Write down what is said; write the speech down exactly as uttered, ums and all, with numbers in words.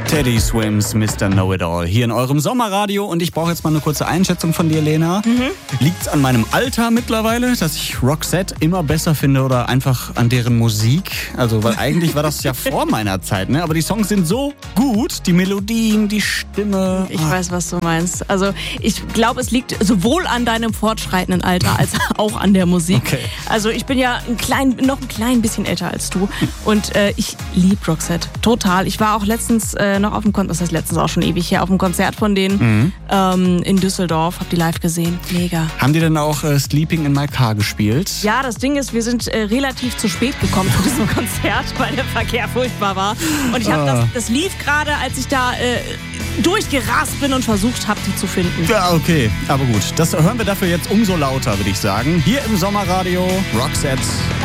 Teddy Swims, Mister Know-It-All, hier in eurem Sommerradio. Und ich brauche jetzt mal eine kurze Einschätzung von dir, Lena. Mhm. Liegt es an meinem Alter mittlerweile, dass ich Roxette immer besser finde oder einfach an deren Musik? Also, weil eigentlich war das ja vor meiner Zeit, ne? Aber die Songs sind so gut, die Melodien, die Stimme. Ich ah. weiß, was du meinst. Also, ich glaube, es liegt sowohl an deinem fortschreitenden Alter als auch an der Musik. Okay. Also, ich bin ja ein klein, noch ein klein bisschen älter als du. Und äh, ich liebe Roxette. Total. Ich war auch letztens äh, noch auf dem Konzert, das heißt letztens auch schon ewig her, auf dem Konzert von denen mhm. ähm, in Düsseldorf. Hab die live gesehen. Mega. Haben die denn auch äh, Sleeping in My Car gespielt? Ja, das Ding ist, wir sind äh, relativ zu spät gekommen zu diesem Konzert, weil der Verkehr furchtbar war. Und ich habe ah. das, das lief gerade, als ich da äh, durchgerast bin und versucht habe, die zu finden. Ja, okay. Aber gut, das hören wir dafür jetzt umso lauter, würde ich sagen. Hier im Sommerradio Roxette.